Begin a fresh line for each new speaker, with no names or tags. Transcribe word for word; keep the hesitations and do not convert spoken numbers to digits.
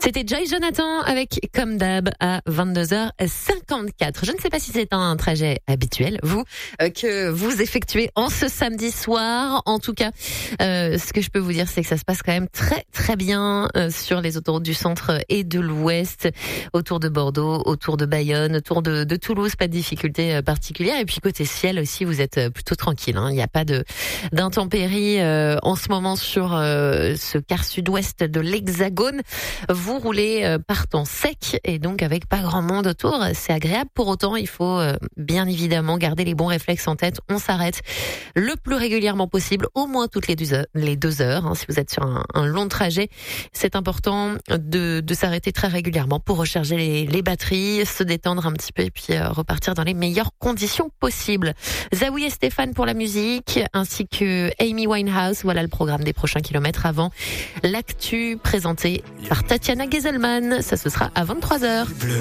C'était Joy Jonathan avec Comme d'hab à vingt-deux heures cinquante-quatre. Je ne sais pas si c'est un trajet habituel, vous, euh, que vous effectuez en ce samedi soir. En tout cas, euh, ce que je peux vous dire, c'est que ça se passe quand même très très bien euh, sur les autoroutes du centre et de l'ouest, autour de Bordeaux, autour de Bayonne, autour de, de Toulouse, pas de difficultés euh, particulières. Et puis côté ciel aussi, vous êtes plutôt tranquille. Hein. Il n'y a pas de d'intempéries euh, en ce moment sur euh, ce quart sud-ouest de l'Hexagone. Vous roulez euh, par temps sec et donc avec pas grand monde autour. C'est agréable. Pour autant, il faut euh, bien évidemment garder les bons réflexes en tête. On s'arrête le plus régulièrement possible, au moins toutes les deux heures. Les deux heures hein, si vous êtes sur un, un long trajet, c'est important de, de s'arrêter très régulièrement pour recharger les, les batteries, se détendre un petit peu et puis euh, repartir dans les meilleures conditions possibles. Zawi et Stéphane pour la musique, ainsi que Amy Winehouse. Voilà le programme des prochains kilomètres avant l'actu présenté par Tatiana Gezelman. Ça, ce sera à vingt-trois heures.